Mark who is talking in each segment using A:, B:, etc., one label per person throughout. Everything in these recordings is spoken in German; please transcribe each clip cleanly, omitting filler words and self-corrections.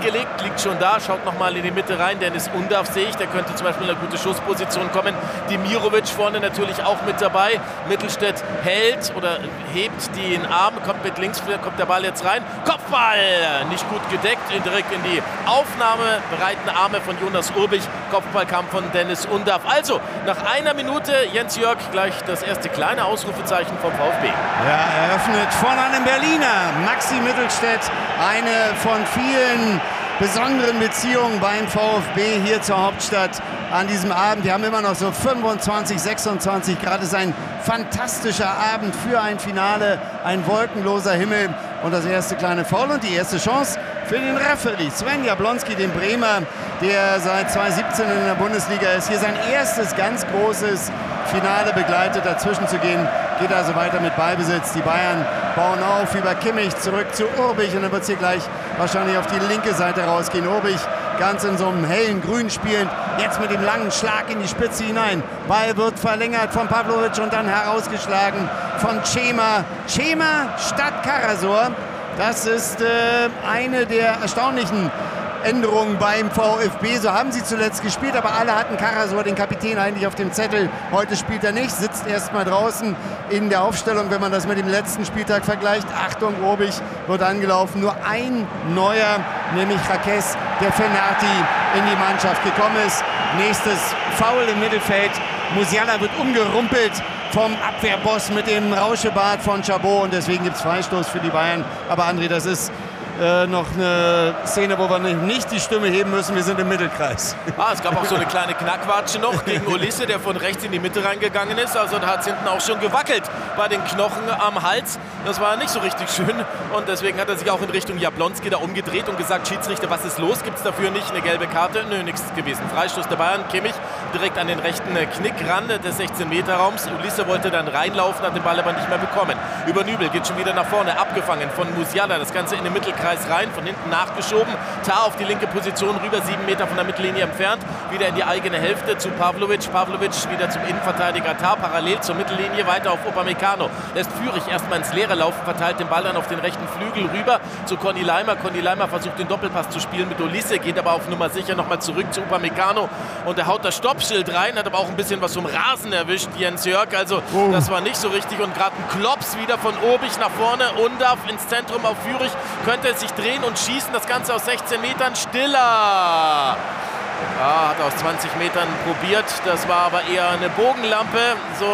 A: gelegt, liegt schon da, schaut nochmal in die Mitte rein. Dennis Undaff sehe ich, der könnte zum Beispiel in eine gute Schussposition kommen. Dimirovic vorne natürlich auch mit dabei. Mittelstädt hält oder hebt den Arm, kommt mit links, kommt der Ball jetzt rein. Kopfball! Nicht gut gedeckt, direkt in die aufnahmebereiten Arme von Jonas Urbich. Kopfball kam von Dennis Undaff. Also, nach einer Minute, Jens Jörg, gleich das erste kleine Ausrufezeichen vom VfB.
B: Ja, eröffnet von einem Berliner, Maxi Mittelstädt, eine von vielen besonderen Beziehungen beim VfB hier zur Hauptstadt an diesem Abend. Die haben immer noch so 25, 26 Grad. Es ist ein fantastischer Abend für ein Finale, ein wolkenloser Himmel und das erste kleine Foul und die erste Chance für den Referee Sven Jablonski, den Bremer, der seit 2017 in der Bundesliga ist. Hier sein erstes ganz großes Finale begleitet, dazwischen zu gehen. Geht also weiter mit Ballbesitz. Die Bayern bauen auf über Kimmich, zurück zu Urbich und dann wird es hier gleich wahrscheinlich auf die linke Seite rausgehen. Urbich ganz in so einem hellen Grün spielend, jetzt mit dem langen Schlag in die Spitze hinein. Ball wird verlängert von Pavlovic und dann herausgeschlagen von Cema. Cema statt Karasor. Das ist eine der erstaunlichen Änderungen beim VfB. So haben sie zuletzt gespielt, aber alle hatten Karasor, den Kapitän, eigentlich auf dem Zettel. Heute spielt er nicht, sitzt erstmal draußen in der Aufstellung, wenn man das mit dem letzten Spieltag vergleicht. Achtung, Urbich wird angelaufen. Nur ein neuer, nämlich Rakes, der für Nati in die Mannschaft gekommen ist. Nächstes Foul im Mittelfeld. Musiala wird umgerumpelt vom Abwehrboss mit dem Rauschebart von Chabot und deswegen gibt es Freistoß für die Bayern. Aber André, das ist noch eine Szene, wo wir nicht die Stimme heben müssen. Wir sind im Mittelkreis.
A: Es gab auch so eine kleine Knackwatsche noch gegen Olisse, der von rechts in die Mitte reingegangen ist. Also da hat es hinten auch schon gewackelt bei den Knochen am Hals. Das war nicht so richtig schön und deswegen hat er sich auch in Richtung Jablonski da umgedreht und gesagt, Schiedsrichter, was ist los? Gibt es dafür nicht eine gelbe Karte? Nö, nichts gewesen. Freistoß der Bayern. Kimmich direkt an den rechten Knickrand des 16-Meter-Raums. Olisse wollte dann reinlaufen, hat den Ball aber nicht mehr bekommen. Über Nübel geht schon wieder nach vorne, abgefangen von Musiala. Das Ganze in den Mittelkreis rein, von hinten nachgeschoben. Tar auf die linke Position, rüber 7 Meter von der Mittellinie entfernt. Wieder in die eigene Hälfte zu Pavlovic. Pavlovic wieder zum Innenverteidiger Tar, parallel zur Mittellinie, weiter auf Upamecano. Lässt Führig erstmal ins Leere laufen, verteilt den Ball dann auf den rechten Flügel rüber zu Conny Leimer. Conny Leimer versucht den Doppelpass zu spielen mit Olisse, geht aber auf Nummer sicher nochmal zurück zu Upamecano und er haut das Stoppschild rein, hat aber auch ein bisschen was vom Rasen erwischt, Jens Jörg. Also das war nicht so richtig und gerade ein Klops wieder von Urbich nach vorne. Undaff ins Zentrum auf Führig, könnte es sich drehen und schießen, das Ganze aus 16 Metern. Stiller hat aus 20 Metern probiert, das war aber eher eine Bogenlampe. So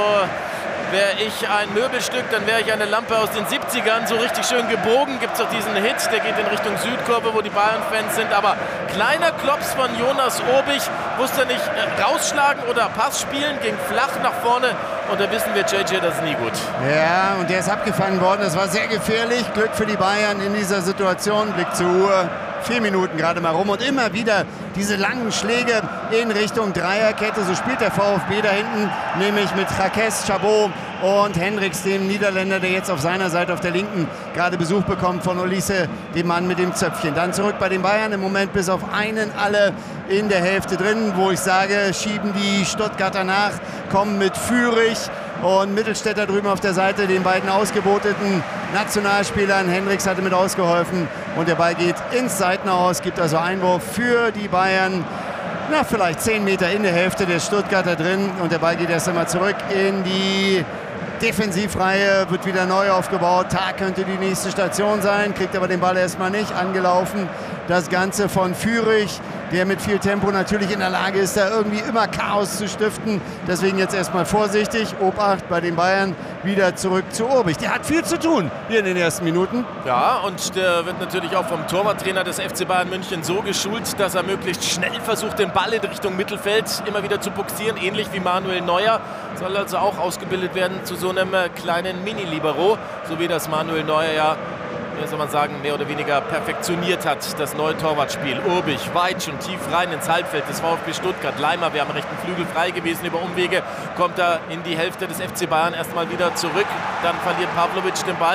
A: wäre ich ein Möbelstück, dann wäre ich eine Lampe aus den 70ern, so richtig schön gebogen. Gibt es auch diesen Hit, der geht in Richtung Südkurve, wo die Bayern-Fans sind. Aber kleiner Klops von Jonas Urbich, wusste nicht rausschlagen oder Pass spielen, ging flach nach vorne. Und da wissen wir, JJ, das ist nie gut.
B: Ja, und der ist abgefangen worden. Das war sehr gefährlich. Glück für die Bayern in dieser Situation. Blick zur Uhr. 4 Minuten gerade mal rum und immer wieder diese langen Schläge in Richtung Dreierkette. So spielt der VfB da hinten, nämlich mit Rakes, Chabot und Hendricks, dem Niederländer, der jetzt auf seiner Seite auf der linken gerade Besuch bekommt von Olisse, dem Mann mit dem Zöpfchen. Dann zurück bei den Bayern, im Moment bis auf einen alle in der Hälfte drin, wo ich sage, schieben die Stuttgarter nach, kommen mit Führig und Mittelstädter drüben auf der Seite, den beiden ausgeboteten Nationalspielern. Hendricks hatte mit ausgeholfen und der Ball geht ins Seitenaus, gibt also Einwurf für die Bayern. Na, vielleicht 10 Meter in der Hälfte der Stuttgarter drin und der Ball geht erst einmal zurück in die Defensivreihe, wird wieder neu aufgebaut. Tar könnte die nächste Station sein, kriegt aber den Ball erstmal nicht angelaufen. Das Ganze von Führig, der mit viel Tempo natürlich in der Lage ist, da irgendwie immer Chaos zu stiften. Deswegen jetzt erstmal vorsichtig. Obacht bei den Bayern, wieder zurück zu Urbich. Der hat viel zu tun hier in den ersten Minuten.
A: Ja, und der wird natürlich auch vom Torwarttrainer des FC Bayern München so geschult, dass er möglichst schnell versucht, den Ball in Richtung Mittelfeld immer wieder zu boxieren. Ähnlich wie Manuel Neuer. Soll also auch ausgebildet werden zu so einem kleinen Mini-Libero, so wie das Manuel Neuer ja, wie soll man sagen, mehr oder weniger perfektioniert hat, das neue Torwartspiel. Urbich weit schon tief rein ins Halbfeld des VfB Stuttgart. Leimer wäre am rechten Flügel frei gewesen. Über Umwege kommt er in die Hälfte des FC Bayern erstmal wieder zurück. Dann verliert Pavlovic den Ball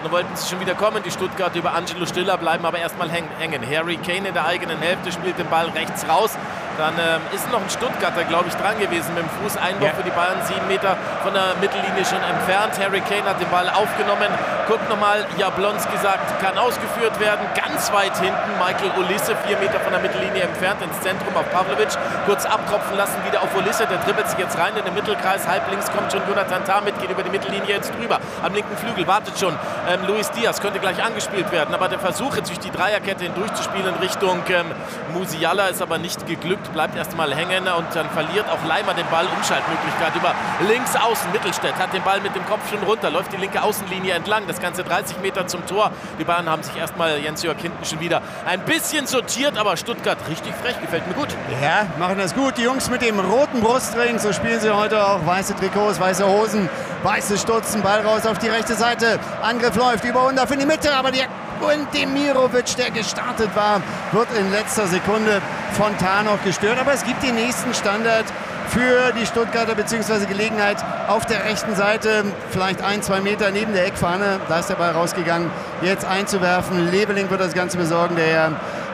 A: Dann wollten sie schon wieder kommen. Die Stuttgarter über Angelo Stiller bleiben aber erstmal hängen. Harry Kane in der eigenen Hälfte spielt den Ball rechts raus. Dann ist noch ein Stuttgarter, glaube ich, dran gewesen mit dem Fußeinwurf für die Bayern, 7 Meter von der Mittellinie schon entfernt. Harry Kane hat den Ball aufgenommen. Guckt nochmal, Jablonski sagt, kann ausgeführt werden. Ganz weit hinten Michael Olise, 4 Meter von der Mittellinie entfernt, ins Zentrum auf Pavlovic. Kurz abtropfen lassen, wieder auf Olise. Der dribbelt sich jetzt rein in den Mittelkreis. Halb links kommt schon Jonathan Tah mit, geht über die Mittellinie jetzt drüber. Am linken Flügel wartet schon Luis Diaz, könnte gleich angespielt werden. Aber der Versuch, jetzt durch die Dreierkette hindurchzuspielen in Richtung Musiala ist aber nicht geglückt. Bleibt erstmal hängen und dann verliert auch Leimer den Ball. Umschaltmöglichkeit über links außen. Mittelstädt hat den Ball mit dem Kopf schon runter, läuft die linke Außenlinie entlang. Das Ganze 30 Meter zum Tor. Die Bayern haben sich erstmal, Jens-Jörg hinten schon wieder ein bisschen sortiert, aber Stuttgart richtig frech, gefällt mir gut.
B: Ja, machen das gut. Die Jungs mit dem roten Brustring, so spielen sie heute auch. Weiße Trikots, weiße Hosen, weiße Stutzen, Ball raus auf die rechte Seite. Angriff läuft über und auf in die Mitte, aber und Demirovic, der gestartet war, wird in letzter Sekunde von Tah noch gestört. Aber es gibt den nächsten Standard für die Stuttgarter, beziehungsweise Gelegenheit auf der rechten Seite, vielleicht 1-2 Meter neben der Eckfahne. Da ist der Ball rausgegangen, jetzt einzuwerfen. Leveling wird das Ganze besorgen, der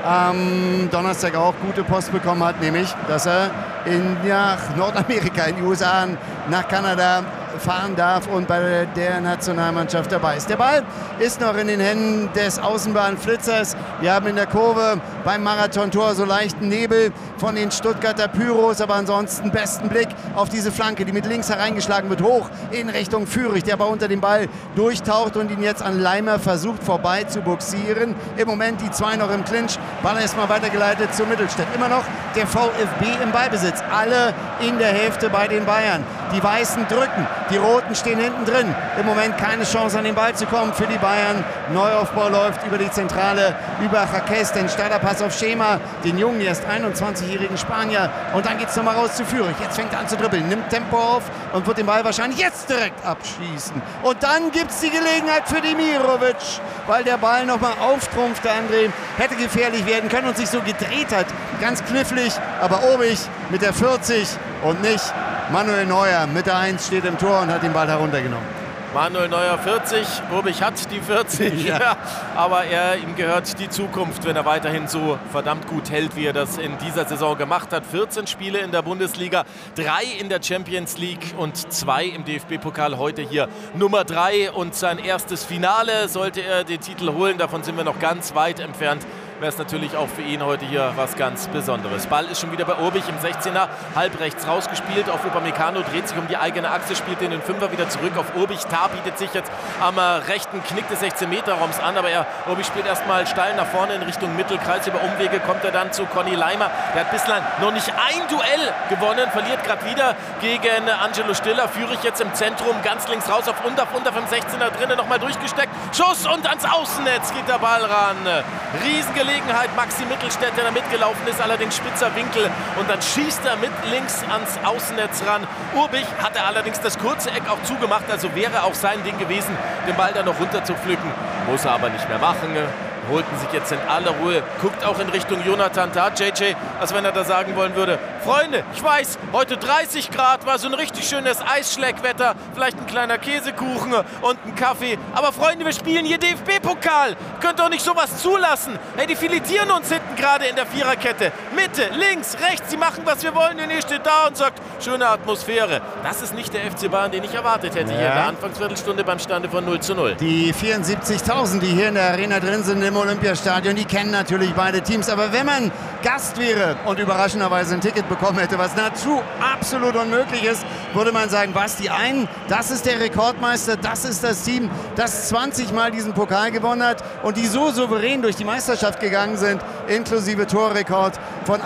B: am Donnerstag auch gute Post bekommen hat, nämlich, dass er nach Nordamerika, in die USA, nach Kanada fahren darf und bei der Nationalmannschaft dabei ist. Der Ball ist noch in den Händen des Außenbahnflitzers. Wir haben in der Kurve beim Marathontor so leichten Nebel von den Stuttgarter Pyros, aber ansonsten besten Blick auf diese Flanke, die mit links hereingeschlagen wird, hoch in Richtung Führig, der aber unter dem Ball durchtaucht und ihn jetzt an Leimer versucht vorbei zu buxieren. Im Moment die zwei noch im Clinch. Ball erstmal weitergeleitet zu Mittelstädt. Immer noch der VfB im Ballbesitz. Alle in der Hälfte bei den Bayern. Die Weißen drücken, die Roten stehen hinten drin. Im Moment keine Chance, an den Ball zu kommen für die Bayern. Neuaufbau läuft über die Zentrale, über Jaquez, den Starterpass auf Schema, den jungen, erst 21-jährigen Spanier. Und dann geht es nochmal raus zu Führig. Jetzt fängt er an zu dribbeln, nimmt Tempo auf und wird den Ball wahrscheinlich jetzt direkt abschießen. Und dann gibt es die Gelegenheit für Demirovic, weil der Ball nochmal auftrumpfte, André. Hätte gefährlich werden können und sich so gedreht hat. Ganz knifflig, aber obig mit der 40 und nicht Manuel Neuer mit der 1 steht im Tor und hat den Ball heruntergenommen.
A: Manuel Neuer 40, Obig hat die 40, ja. Aber ihm gehört die Zukunft, wenn er weiterhin so verdammt gut hält, wie er das in dieser Saison gemacht hat. 14 Spiele in der Bundesliga, 3 in der Champions League und 2 im DFB-Pokal. Heute hier Nummer 3 und sein erstes Finale sollte er den Titel holen. Davon sind wir noch ganz weit entfernt. Wäre es natürlich auch für ihn heute hier was ganz Besonderes. Ball ist schon wieder bei Obig im 16er, halb rechts rausgespielt auf Upamecano, dreht sich um die eigene Achse, spielt in den Fünfer wieder zurück auf Obig. Tah bietet sich jetzt am rechten Knick des 16-Meter-Raums an, aber Obig spielt erstmal steil nach vorne in Richtung Mittelkreis. Über Umwege kommt er dann zu Conny Leimer. Der hat bislang noch nicht ein Duell gewonnen, verliert gerade wieder gegen Angelo Stiller. Führig jetzt im Zentrum, ganz links raus auf Undav vom 16er drinnen, nochmal durchgesteckt. Schuss und ans Außennetz geht der Ball ran. Riesengelegenheit, Maxi Mittelstädt, der da mitgelaufen ist, allerdings spitzer Winkel und dann schießt er mit links ans Außennetz ran. Urbich hatte allerdings das kurze Eck auch zugemacht, also wäre auch sein Ding gewesen, den Ball da noch runter zu pflücken. Muss er aber nicht mehr machen. Holten sich jetzt in aller Ruhe, guckt auch in Richtung Jonathan Tah, JJ, als wenn er da sagen wollen würde, Freunde, ich weiß, heute 30 Grad, war so ein richtig schönes Eisschleckwetter, vielleicht ein kleiner Käsekuchen und ein Kaffee, aber Freunde, wir spielen hier DFB-Pokal, könnt doch nicht sowas zulassen. Hey, die filetieren uns hinten gerade in der Viererkette, Mitte, links, rechts, sie machen, was wir wollen, und ihr steht da und sagt, schöne Atmosphäre. Das ist nicht der FC Bayern, den ich erwartet hätte hier in der Anfangsviertelstunde beim Stande von 0:0.
B: Die 74.000, die hier in der Arena drin sind im Olympiastadion, die kennen natürlich beide Teams. Aber wenn man Gast wäre und überraschenderweise ein Ticket bekommen hätte, was nahezu absolut unmöglich ist, würde man sagen, was, die einen, das ist der Rekordmeister, das ist das Team, das 20 Mal diesen Pokal gewonnen hat und die so souverän durch die Meisterschaft gegangen sind, inklusive Torrekord von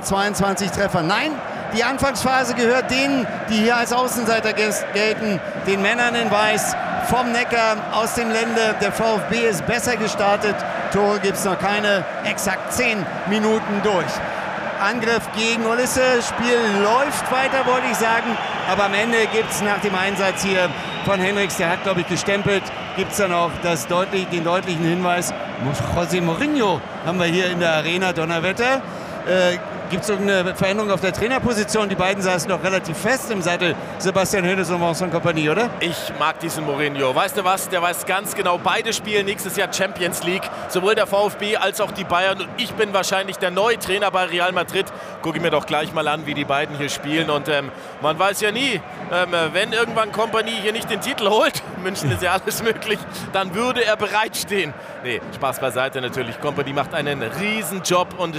B: 122 Treffern. Nein, die Anfangsphase gehört denen, die hier als Außenseiter gelten, den Männern in Weiß, vom Neckar, aus dem Lände. Der VfB ist besser gestartet. Tore gibt es noch keine. Exakt 10 Minuten durch. Angriff gegen Olise. Spiel läuft weiter, wollte ich sagen. Aber am Ende gibt es nach dem Einsatz hier von Henrichs, der hat, glaube ich, gestempelt, gibt es dann auch den deutlichen Hinweis, José Mourinho haben wir hier in der Arena, Donnerwetter. Gibt es irgendeine Veränderung auf der Trainerposition? Die beiden saßen doch relativ fest im Sattel, Sebastian Hoeneß und Vincent Kompany, oder?
A: Ich mag diesen Mourinho. Weißt du was? Der weiß ganz genau, beide spielen nächstes Jahr Champions League. Sowohl der VfB als auch die Bayern. Und ich bin wahrscheinlich der neue Trainer bei Real Madrid. Gucke ich mir doch gleich mal an, wie die beiden hier spielen. Und man weiß ja nie, wenn irgendwann Kompany hier nicht den Titel holt, München ist ja alles möglich, dann würde er bereitstehen. Nee, Spaß beiseite natürlich. Kompany macht einen riesen Job und